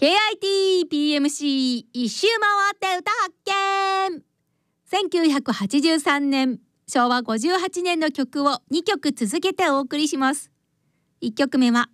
KITPMC 一周回って歌発見。1983年昭和58年の曲を2曲続けてお送りします。1曲目は